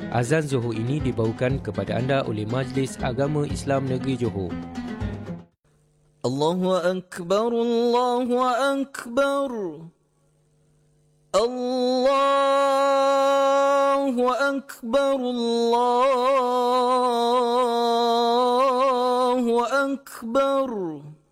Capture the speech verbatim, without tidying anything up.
Azan Johor ini dibawakan kepada anda oleh Majlis Agama Islam Negeri Johor. Allahu Akbar, Allahu Akbar, Allahu Akbar, Allahu Akbar.